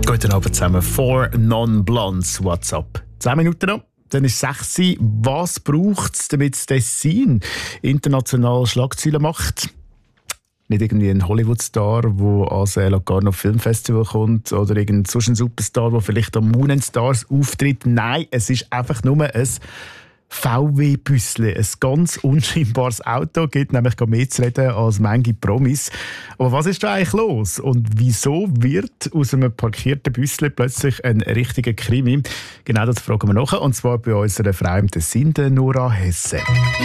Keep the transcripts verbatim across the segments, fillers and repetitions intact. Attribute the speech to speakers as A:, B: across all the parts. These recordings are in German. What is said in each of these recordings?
A: Guten Abend zusammen. Four Non-Blondes. What's up? Zehn Minuten noch. Dann ist sechs. Was braucht es, damit das Tessin international Schlagzeilen macht? Nicht irgendwie ein Hollywood-Star, der ans Locarno Filmfestival kommt, oder irgendein sonst ein Superstar, der vielleicht am Moon and Stars auftritt. Nein, es ist einfach nur ein V W-Büssli. Ein ganz unscheinbares Auto, gibt nämlich mehr zu reden als manche Promis. Aber was ist da eigentlich los? Und wieso wird aus einem parkierten Büssli plötzlich ein richtiger Krimi? Genau das fragen wir nachher. Und zwar bei unserer Frau im Tessin, Nora Hesse.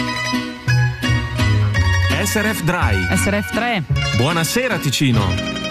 B: S R F drei.
C: S R F drei.
B: Buonasera Ticino.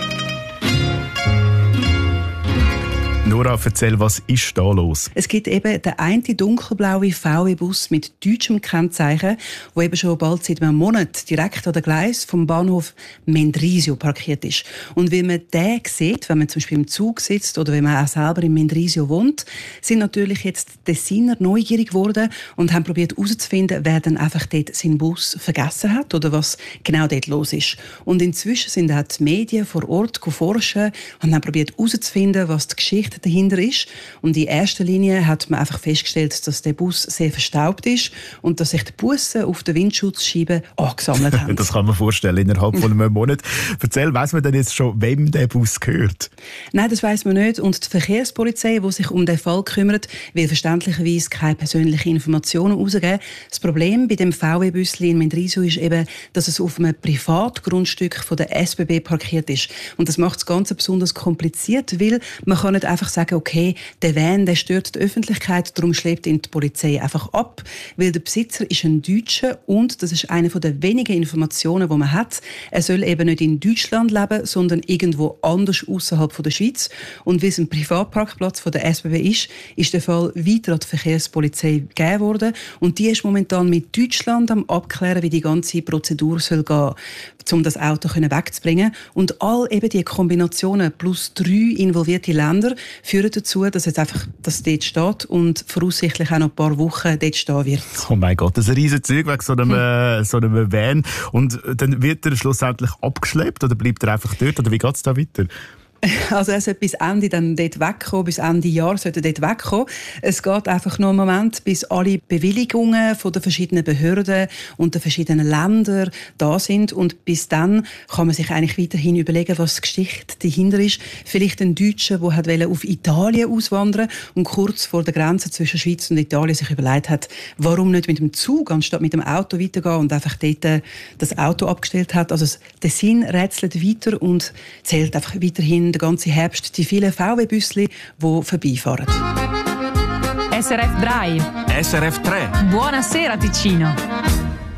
A: Nora, erzähl, was ist da los?
D: Es gibt eben den einen dunkelblauen V W-Bus mit deutschem Kennzeichen, der eben schon bald seit einem Monat direkt an der Gleis vom Bahnhof Mendrisio parkiert ist. Und wie man den sieht, wenn man zum Beispiel im Zug sitzt oder wenn man auch selber in Mendrisio wohnt, sind natürlich jetzt die Tessiner neugierig geworden und haben probiert herauszufinden, wer dann einfach dort seinen Bus vergessen hat oder was genau dort los ist. Und inzwischen sind auch die Medien vor Ort forschen und haben probiert herauszufinden, was die Geschichte dahinter ist. Und in erster Linie hat man einfach festgestellt, dass der Bus sehr verstaubt ist und dass sich die Bussen auf der Windschutzscheibe angesammelt haben.
A: Das kann man vorstellen, innerhalb von einem Monat. Erzähl, weiss man denn jetzt schon, wem der Bus gehört?
D: Nein, das weiss man nicht. Und die Verkehrspolizei, die sich um den Fall kümmert, will verständlicherweise keine persönlichen Informationen herausgeben. Das Problem bei dem V W-Büssli in Mendrisio ist eben, dass es auf einem Privatgrundstück von der S B B parkiert ist. Und das macht das Ganze besonders kompliziert, weil man kann nicht einfach sagen, okay, der Van, der stört die Öffentlichkeit, darum schleppt ihn die Polizei einfach ab, weil der Besitzer ist ein Deutscher und das ist eine der wenigen Informationen, die man hat. Er soll eben nicht in Deutschland leben, sondern irgendwo anders außerhalb der Schweiz. Und weil es ein Privatparkplatz von der S B B ist, ist der Fall weiter an die Verkehrspolizei gegeben worden und die ist momentan mit Deutschland am abklären, wie die ganze Prozedur soll gehen, um das Auto wegzubringen. Und all eben die Kombinationen plus drei involvierte Länder führen dazu, dass es einfach dass dort steht und voraussichtlich auch noch ein paar Wochen dort stehen wird.
A: Oh mein Gott, das ist ein riesen Zeug wegen so einem, hm. so einem Van. Und dann wird er schlussendlich abgeschleppt oder bleibt er einfach dort? Oder wie geht es da weiter?
D: Also er sollte bis Ende dann dort wegkommen, bis Ende Jahr sollte er dort wegkommen. Es geht einfach nur einen Moment, bis alle Bewilligungen von den verschiedenen Behörden und den verschiedenen Ländern da sind und bis dann kann man sich eigentlich weiterhin überlegen, was die Geschichte dahinter ist. Vielleicht ein Deutscher, der auf Italien auswandern wollte und kurz vor der Grenze zwischen Schweiz und Italien sich überlegt hat, warum nicht mit dem Zug anstatt mit dem Auto weitergehen und einfach dort das Auto abgestellt hat. Also der Sinn rätselt weiter und zählt einfach weiterhin den ganzen Herbst die vielen V W-Büssli, die vorbeifahren.
C: S R F drei.
B: S R F drei.
C: Buonasera Ticino.